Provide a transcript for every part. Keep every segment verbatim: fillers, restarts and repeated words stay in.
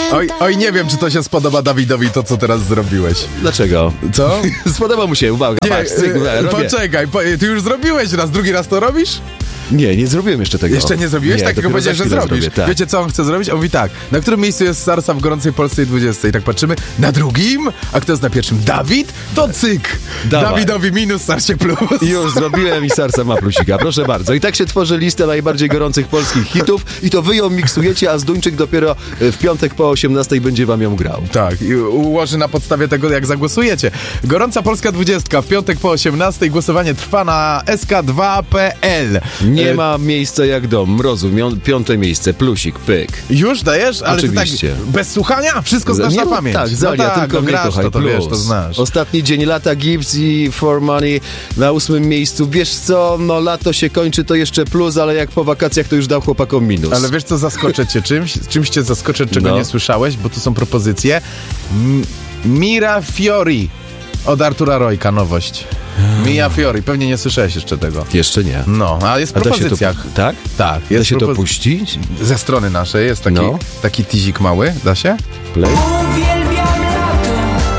Oj, oj, nie wiem, czy to się spodoba Dawidowi, to co teraz zrobiłeś. Dlaczego? Co? Spodoba mu się, uwaga. Nie, Max, cyk, y, robię. poczekaj, po, ty już zrobiłeś raz, drugi raz to robisz? Nie, nie zrobiłem jeszcze tego. Jeszcze nie zrobiłeś? Nie, Tak, tylko dopiero za powiedziałeś, że chwilę zrobisz. zrobię, tak. Wiecie, co on chce zrobić? On mówi tak, na którym miejscu jest Sarsa w gorącej Polsce dwudziestej? Tak patrzymy, na drugim? A kto jest na pierwszym? Dawid? To cyk! Dawaj. Dawidowi minus, Sarsie plus. I już zrobiłem i Sarsa ma plusika, proszę bardzo. I tak się tworzy lista najbardziej gorących polskich hitów i to wy ją miksujecie, a Zduńczyk dopiero w piątek po osiemnastej będzie wam ją grał. Tak, i ułoży na podstawie tego, jak zagłosujecie. Gorąca Polska dwudziestka w piątek po osiemnastej. Głosowanie trwa na S K dwa kropka P L. Nie E, ma miejsca jak dom, mrozu, mią- piąte miejsce, plusik, pyk. Już dajesz? Ale Oczywiście. ty tak bez słuchania? Wszystko znasz Nie, na no pamięć. Tak, no Zalia, tak, tylko no mnie grasz, kochaj, to, to plus. wiesz, to znasz. Ostatni dzień lata, Gibbs i For Money na ósmym miejscu. Wiesz co, no lato się kończy, to jeszcze plus, ale jak po wakacjach, to już dał chłopakom minus. Ale wiesz co, zaskoczę cię czymś? Czymś cię zaskoczę, czego No. nie słyszałeś, bo tu są propozycje. M- Mira Fiori od Artura Rojka, nowość. Mia Fiori, pewnie nie słyszałeś jeszcze tego. Jeszcze nie. No, a jest w A da się to, propozycjach. tak? Tak, Da jest się to propozy- puścić? Ze strony naszej jest taki, No. taki tizik mały, da się? Play? Uwielbiam lato,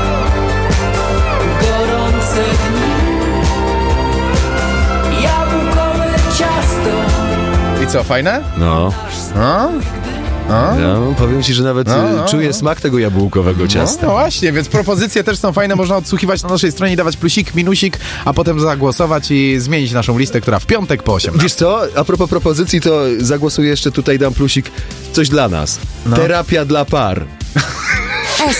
gorące dni, jabłkowe ciasto. I co, fajne? No. No? No? no, powiem ci, że nawet No, y, no, czuję no. smak tego jabłkowego ciasta. No, no właśnie, więc propozycje też są fajne, można odsłuchiwać na naszej stronie, dawać plusik, minusik, a potem zagłosować i zmienić naszą listę, która w piątek po osiemnastej. Wiesz co, a propos propozycji, to zagłosuję jeszcze tutaj, dam plusik, coś dla nas. No. Terapia dla par.